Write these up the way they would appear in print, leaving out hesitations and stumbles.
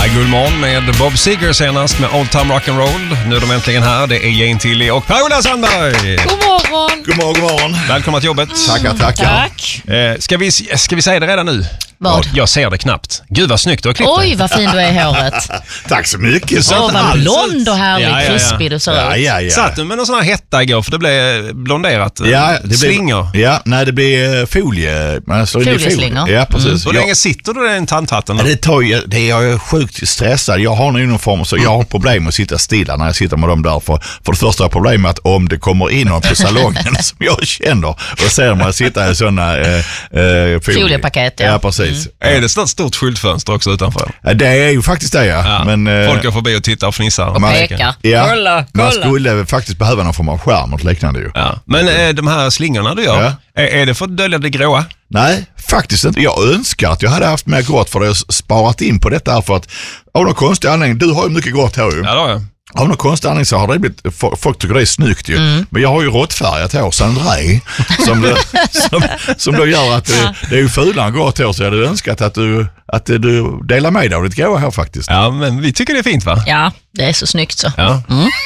God morgon med Bob Seger senast med Old Time Rock'n'Roll. Nu är de äntligen här. Det är Jane Tilly och Paula Sandberg. God morgon. God morgon, god morgon. Välkomna till jobbet. Tackar. Tack. Ska vi säga det redan nu? Vad? Jag ser det knappt. Gud vad snyggt du har klippt. Oj, vad fin du är i håret. Tack så mycket. Vad blond och härlig, krispig du ser ut. Ja. Satt du med någon sån här hetta igår för det blev blonderat? Ja, det slingor. Det blir folie. Folieslingor. Ja, precis. Hur länge sitter du där i en tandhatten? Jag är sjukt stressad. Jag har någon form så jag har problem att sitta stilla när jag sitter med dem där. För det första är problemet att om det kommer in någon på salongen som jag känner och ser man sitta i sådana foliepaket. Ja, precis. Är det ett stort skyltfönster också utanför? Det är ju faktiskt det, ja. Men, folk går förbi och tittar och fnissar. Och pekar. Ja, Kolla. man skulle faktiskt behöva någon form av skärm och liknande ju. Ja. Men de här slingorna du gör, är det för att dölja det gråa? Nej, faktiskt inte. Jag önskar att jag hade haft mer grått för att jag sparat in på detta här för att av någon konstig anledning, du har ju mycket grått hår ju. Ja, då, ja. Av någon konstig anledning så har det blivit, folk tycker det är snyggt ju. Men jag har ju råttfärgat hår, Sandray, som då gör att det är ju fulare än grått hår, så jag hade önskat att du delar med dig av ditt gråa hår faktiskt. Ja, men vi tycker det är fint, va? Ja, det är så snyggt så. Ja.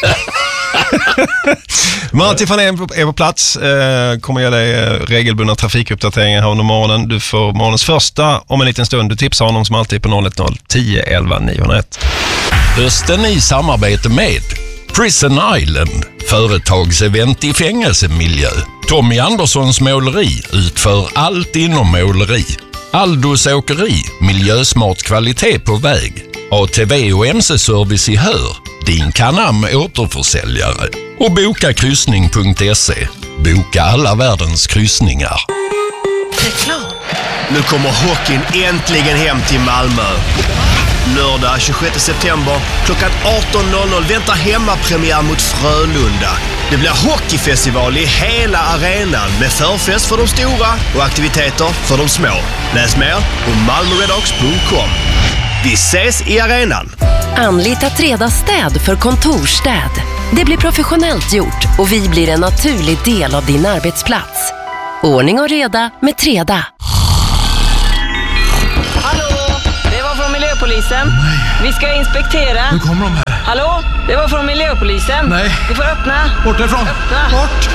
Martin van är på plats, kommer ge dig regelbundna trafikuppdateringar här under morgonen. Du får morgonens första om en liten stund. Du tipsar honom som alltid på 010 10 11 901. Hösten i samarbete med Prison Island, företagsevent i fängelsemiljö. Tommy Anderssons måleri utför allt inom måleri. Aldos åkeri, miljösmart kvalitet på väg. ATV och MC-service i Hör, din Canam återförsäljare. Och bokakryssning.se, boka alla världens kryssningar. Nu kommer hockeyn äntligen hem till Malmö. Lördag 26 september klockan 18.00 väntar hemmapremiär mot Frölunda. Det blir hockeyfestival i hela arenan med förfest för de stora och aktiviteter för de små. Läs mer på malmoredocks.com. Vi ses i arenan. Anlita Treda städ för kontorsstäd. Det blir professionellt gjort och vi blir en naturlig del av din arbetsplats. Ordning och reda med Treda. Hallå, det var från miljöpolisen. Vi ska inspektera. Nu kommer de här. Hallå, det var från miljöpolisen. Nej. Du får öppna. Bort därifrån. Öppna. Bort.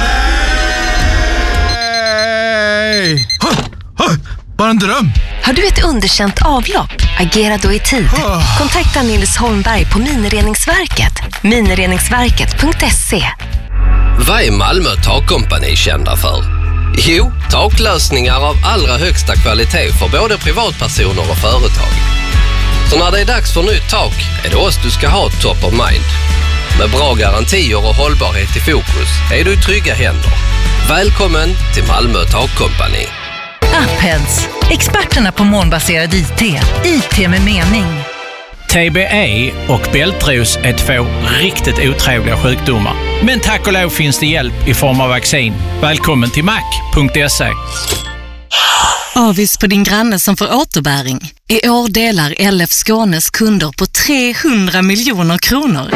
Nej. Bara en dröm. Har du ett underkänt avlopp? Agera då i tid. Kontakta Nils Holmberg på Minireningsverket. Minireningsverket.se. Vad är Malmö takkompani kända för? Jo, taklösningar av allra högsta kvalitet för både privatpersoner och företag. Så när det är dags för nytt tak är det oss du ska ha top of mind. Med bra garantier och hållbarhet i fokus är du i trygga händer. Välkommen till Malmö takkompani. Upheads, experterna på molnbaserad IT. IT med mening. TBE och bältros är två riktigt otrevliga sjukdomar. Men tack och lov finns det hjälp i form av vaccin. Välkommen till mac.se. Avis på din granne som får återbäring. I år delar LF Skånes kunder på 300 miljoner kronor.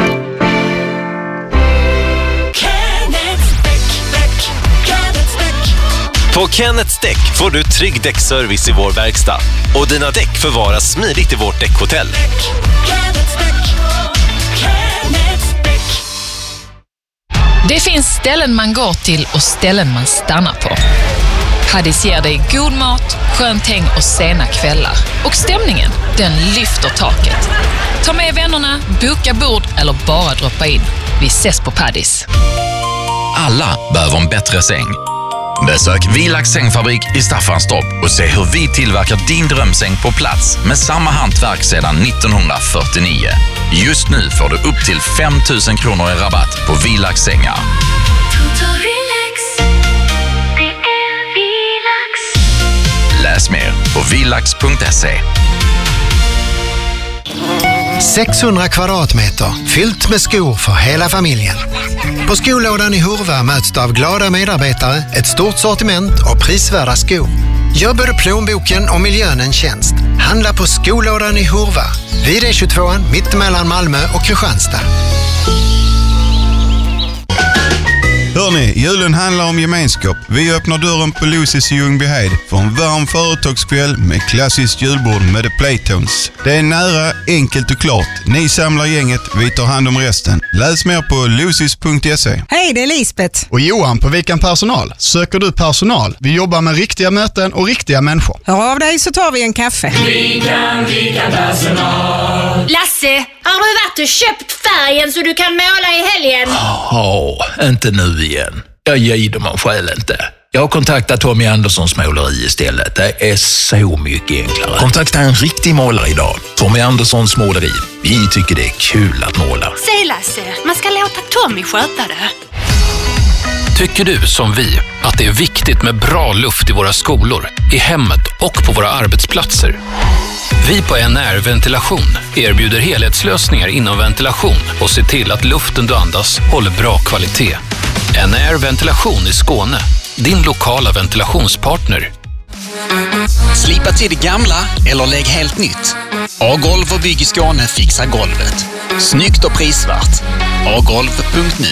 På Kenneths Däck får du trygg däckservice i vår verkstad. Och dina däck förvaras smidigt i vårt däckhotell. Det finns ställen man går till och ställen man stannar på. Paddis ger dig god mat, skönt häng och sena kvällar. Och stämningen, den lyfter taket. Ta med vännerna, boka bord eller bara droppa in. Vi ses på Paddis. Alla behöver en bättre säng. Besök Vilax sängfabrik i Staffanstorp och se hur vi tillverkar din drömsäng på plats med samma hantverk sedan 1949. Just nu får du upp till 5 000 kronor i rabatt på Vilax sängar. Läs mer på vilax.se. 600 kvadratmeter fyllt med skor för hela familjen. På skolådan i Hurva möts du av glada medarbetare, ett stort sortiment och prisvärda skor. Gör både plånboken och miljön en tjänst. Handla på skolådan i Hurva. Vid E22 mitt emellan Malmö och Kristianstad. Hörrni, julen handlar om gemenskap. Vi öppnar dörren på Lucy's i Ljungbyhed för en varm företagskväll med klassiskt julbord med The Playtones. Det är nära, enkelt och klart. Ni samlar gänget, vi tar hand om resten. Läs mer på lucys.se. Hej, det är Lisbeth. Och Johan på Vikan Personal. Söker du personal? Vi jobbar med riktiga möten och riktiga människor. Hör av dig så tar vi en kaffe. Vikan Personal. Lasse, har du varit och köpt färgen så du kan måla i helgen? Inte nu igen. Jag ger dem själv inte. Jag har kontaktat Tommy Anderssons måleri istället. Det är så mycket enklare. Kontakta en riktig målare idag. Tommy Anderssons måleri. Vi tycker det är kul att måla. Säg Lasse, man ska låta Tommy sköta det. Tycker du som vi att det är viktigt med bra luft i våra skolor, i hemmet och på våra arbetsplatser? Vi på NR Ventilation erbjuder helhetslösningar inom ventilation och ser till att luften du andas håller bra kvalitet. NR Ventilation i Skåne, din lokala ventilationspartner. Slipa till det gamla eller lägg helt nytt. A-golv och bygg i Skåne fixar golvet. Snyggt och prisvärt. agolv.nu.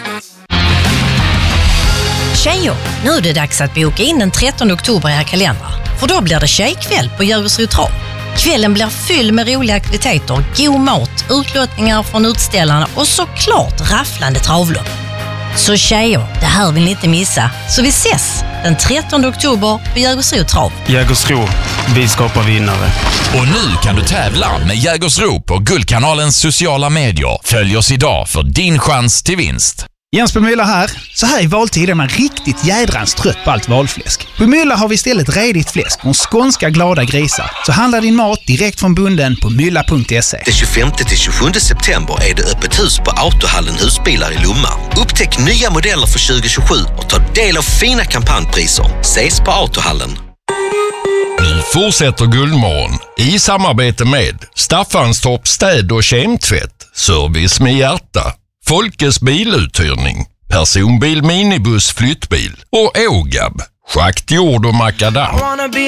Tjejer, nu är det dags att boka in den 13 oktober i era kalendrar. För då blir det tjejkväll på Jägersro Trav. Kvällen blir fylld med roliga aktiviteter, god mat, utlottningar från utställarna och såklart rafflande travlopp. Så tjejer, det här vill ni inte missa. Så vi ses den 13 oktober på Jägersro Trav. Jägersro, vi skapar vinnare. Och nu kan du tävla med Jägersro på Guldkanalens sociala medier. Följ oss idag för din chans till vinst. Jens på Mylla här. Så här i valtiden är man riktigt jädrans trött på allt valfläsk. På Mylla har vi istället redigt fläsk från skånska glada grisar. Så handla din mat direkt från bunden på mylla.se. Den 25-27 september är det öppet hus på Autohallen Husbilar i Lomma. Upptäck nya modeller för 2027 och ta del av fina kampanjpriser. Ses på Autohallen. Nu fortsätter Guldmorgon i samarbete med Staffanstorp städ- och kemtvätt, service med hjärta, Folkes biluthyrning, personbil, minibuss, flyttbil och Ågab, schaktjord och makadam.